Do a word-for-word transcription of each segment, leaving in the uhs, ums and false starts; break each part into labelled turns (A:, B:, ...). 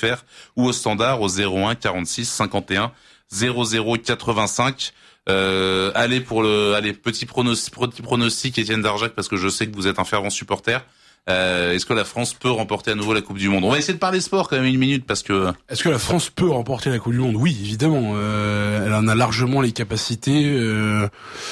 A: r ou au standard au zéro un quarante-six cinquante et un zéro zéro quatre-vingt-cinq. Euh, allez pour le, allez petit pronostic, petit pronostic Étienne Darjac, parce que je sais que vous êtes un fervent supporter. Euh, est-ce que la France peut remporter à nouveau la Coupe du Monde? On va essayer de parler sport quand même une minute parce que...
B: Est-ce que la France peut remporter la Coupe du Monde? Oui, évidemment. Euh, elle en a largement les capacités, euh,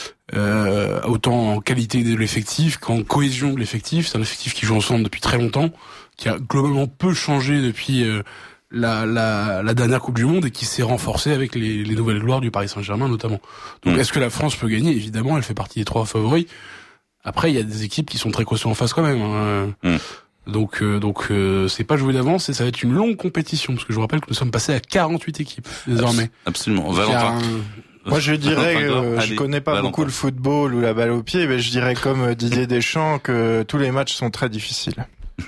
B: euh, autant en qualité de l'effectif qu'en cohésion de l'effectif. C'est un effectif qui joue ensemble depuis très longtemps, qui a globalement peu changé depuis euh, la, la, la dernière Coupe du Monde et qui s'est renforcé avec les, les nouvelles gloires du Paris Saint-Germain notamment. Donc mmh. Est-ce que la France peut gagner? Évidemment, elle fait partie des trois favoris. Après, il y a des équipes qui sont très costauds en face quand même. Hein. Mmh. Donc, euh, donc, euh, c'est pas joué d'avance et ça va être une longue compétition parce que je vous rappelle que nous sommes passés à quarante-huit équipes désormais.
A: Absolument. Valentin.
C: Un... Moi, je dirais, euh, je connais pas Valentin. beaucoup le football ou la balle au pied, mais je dirais comme Didier Deschamps que tous les matchs sont très difficiles.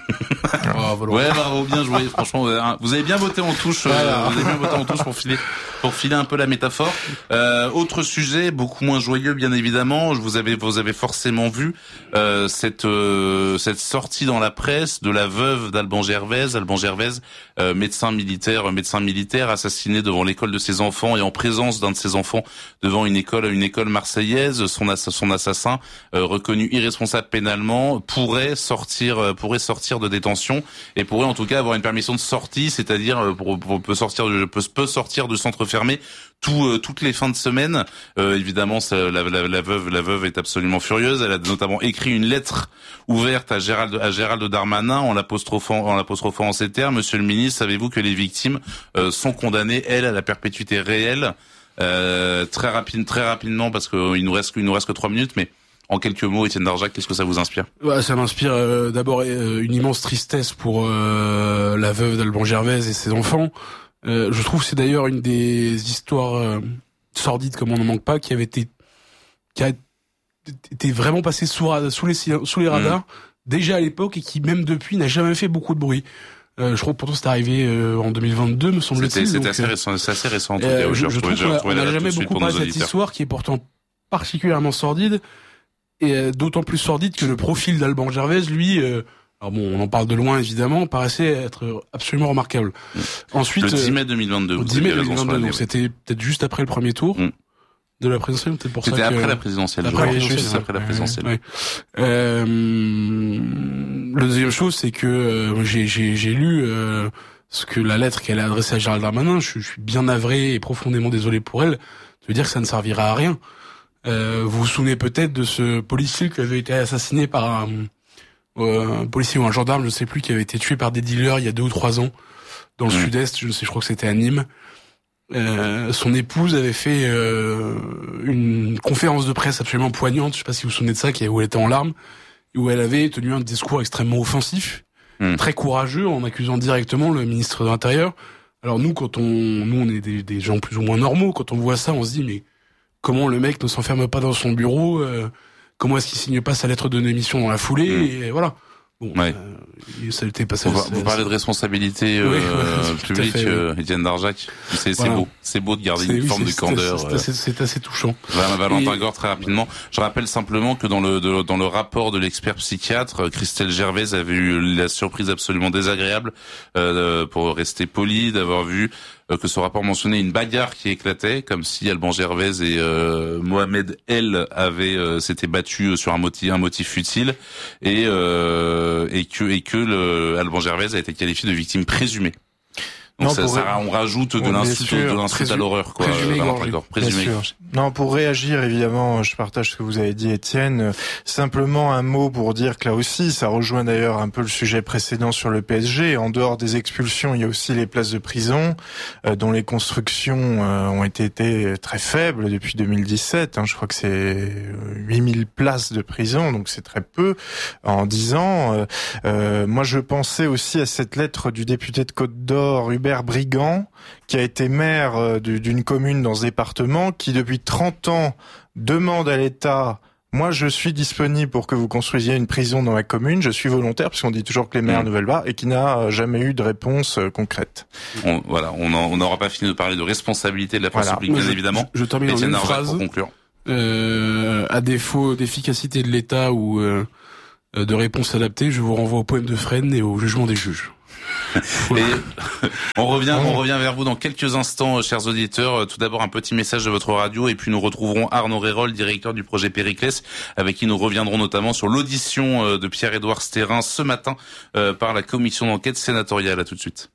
A: Oh, ouais, bravo, bien joué. Franchement, vous avez bien voté en touche. Euh, vous avez bien voté en touche pour filer, pour filer un peu la métaphore. Euh, autre sujet, beaucoup moins joyeux, bien évidemment. Vous avez, vous avez forcément vu euh, cette euh, cette sortie dans la presse de la veuve d'Alban Gervaise. Alban Gervaise, euh, médecin militaire, médecin militaire, assassiné devant l'école de ses enfants et en présence d'un de ses enfants devant une école, une école marseillaise. Son ass- son assassin, euh, reconnu irresponsable pénalement, pourrait sortir, euh, pourrait sortir sortir de détention et pourrait en tout cas avoir une permission de sortie, c'est-à-dire pour, pour, peut sortir de, peut, peut sortir de centre fermé tout, euh, toutes les fins de semaine. Euh, évidemment, ça, la, la, la veuve, la veuve est absolument furieuse. Elle a notamment écrit une lettre ouverte à Gérald, à Gérald Darmanin en l'apostrophant, en l'apostrophant en ces termes. Monsieur le ministre, savez-vous que les victimes euh, sont condamnées, elles, à la perpétuité réelle? Euh, très rapide, très rapidement, parce qu'il nous reste, il nous reste que trois minutes, mais en quelques mots, Étienne Darjac, qu'est-ce que ça vous inspire?
B: Ouais, ça m'inspire euh, d'abord euh, une immense tristesse pour euh, la veuve d'Alban Gervaise et ses enfants. Euh, je trouve que c'est d'ailleurs une des histoires euh, sordides, comme on n'en manque pas, qui avait été qui a été vraiment passée sous, sous les sous les radars mmh. déjà à l'époque et qui même depuis n'a jamais fait beaucoup de bruit. Euh, je crois que pourtant c'est arrivé euh, en deux mille vingt-deux, me semble-t-il.
A: C'était assez récent, c'est assez récent. En tout
B: euh,
A: cas,
B: je, je trouve qu'on n'a jamais beaucoup parlé de cette histoire qui est pourtant particulièrement sordide. Et euh, d'autant plus sordide que le profil d'Alban Gervaise, lui, euh, alors bon, on en parle de loin évidemment, paraissait être absolument remarquable.
A: Mmh.
B: Ensuite,
A: le dix mai deux mille vingt-deux.
B: Le dix mai deux mille vingt-deux, donc c'était peut-être juste après le premier tour mmh. de la présidentielle, peut-être pour
A: c'était
B: ça.
A: C'était après
B: que,
A: la présidentielle.
B: Après,
A: je
B: juste
A: juste après la présidentielle.
B: Ouais, ouais. Euh, le deuxième chose, c'est que euh, j'ai, j'ai, j'ai lu euh, ce que la lettre qu'elle a adressée à Gérald Darmanin. Je, je suis bien navré et profondément désolé pour elle. Ça veut dire que ça ne servira à rien. Euh, vous vous souvenez peut-être de ce policier qui avait été assassiné par un, euh, un policier ou un gendarme, je ne sais plus, qui avait été tué par des dealers il y a deux ou trois ans dans le mmh. sud-est, je ne sais, je crois que c'était à Nîmes. Euh, son épouse avait fait euh, une conférence de presse absolument poignante, je ne sais pas si vous vous souvenez de ça, où elle était en larmes, où elle avait tenu un discours extrêmement offensif, mmh. très courageux, en accusant directement le ministre de l'Intérieur. Alors nous, quand on, nous on est des, des gens plus ou moins normaux, quand on voit ça, on se dit mais comment le mec ne s'enferme pas dans son bureau, euh, comment est-ce qu'il signe pas sa lettre de démission dans la foulée, mmh. et voilà. Bon,
A: ouais.
B: euh, ça a été passé.
A: Vous, vous parlez de responsabilité euh, oui, ouais, publique, fait, euh, oui. Étienne Darjac. C'est, voilà. c'est beau, c'est beau de garder
B: c'est,
A: une
B: oui,
A: forme de candeur.
B: C'est, c'est, c'est assez touchant.
A: Valentin et... Gore, très rapidement. Je rappelle simplement que dans le de, dans le rapport de l'expert psychiatre, Christelle Gervaise avait eu la surprise absolument désagréable, euh, pour rester poli, d'avoir vu euh, que ce rapport mentionnait une bagarre qui éclatait, comme si Alban Gervaise et euh, Mohamed El avaient euh, s'étaient battus sur un motif un motif futile, et euh, et que et que le Alban Gervaise a été qualifié de victime présumée. Donc non, ça, ça, on rajoute de l'insulte, de l'insulte à l'horreur, quoi.
B: Présumé,
A: euh, présumé.
C: Non, pour réagir, évidemment, je partage ce que vous avez dit, Étienne. Simplement un mot pour dire que là aussi, ça rejoint d'ailleurs un peu le sujet précédent sur le P S G. En dehors des expulsions, il y a aussi les places de prison, euh, dont les constructions euh, ont été, été très faibles depuis deux mille dix-sept. Hein, je crois que c'est huit mille places de prison, donc c'est très peu en dix ans. Euh, euh, moi, je pensais aussi à cette lettre du député de Côte-d'Or, Hubert Brigand, qui a été maire d'une commune dans ce département, qui depuis trente ans demande à l'État: moi je suis disponible pour que vous construisiez une prison dans ma commune, je suis volontaire, parce qu'on dit toujours que les maires mmh. ne veulent pas, et qui n'a jamais eu de réponse concrète.
A: On, voilà, on n'aura pas fini de parler de responsabilité de la force voilà. publique, bien
B: je,
A: évidemment.
B: Je, je termine en une phrase,
A: pour conclure.
B: Euh, à défaut d'efficacité de l'État ou euh, de réponse adaptée, je vous renvoie au poème de Fresne et au jugement des juges.
A: Et on revient, on revient vers vous dans quelques instants, chers auditeurs. Tout d'abord, un petit message de votre radio, et puis nous retrouverons Arnaud Rérol, directeur du projet Périclès, avec qui nous reviendrons notamment sur l'audition de Pierre-Édouard Stérin ce matin par la commission d'enquête sénatoriale. À tout de suite.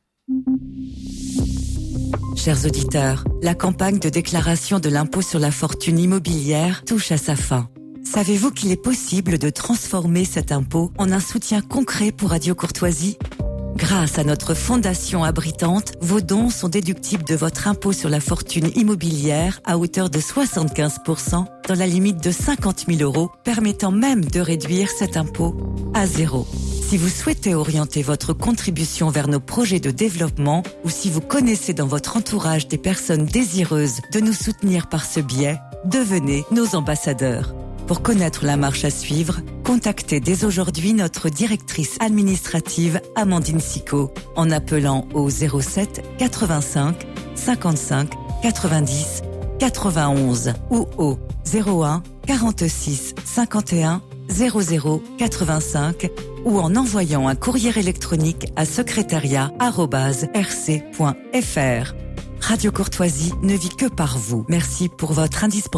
D: Chers auditeurs, la campagne de déclaration de l'impôt sur la fortune immobilière touche à sa fin. Savez-vous qu'il est possible de transformer cet impôt en un soutien concret pour Radio Courtoisie ? Grâce à notre fondation abritante, vos dons sont déductibles de votre impôt sur la fortune immobilière à hauteur de soixante-quinze pour cent dans la limite de cinquante mille euros, permettant même de réduire cet impôt à zéro. Si vous souhaitez orienter votre contribution vers nos projets de développement, ou si vous connaissez dans votre entourage des personnes désireuses de nous soutenir par ce biais, devenez nos ambassadeurs. Pour connaître la marche à suivre, contactez dès aujourd'hui notre directrice administrative Amandine Sicot en appelant au zéro sept quatre-vingt-cinq cinquante-cinq quatre-vingt-dix quatre-vingt-onze ou au zéro un quarante-six cinquante et un zéro zéro quatre-vingt-cinq ou en envoyant un courrier électronique à secrétariat arobase r c point f r. Radio Courtoisie ne vit que par vous. Merci pour votre indispensable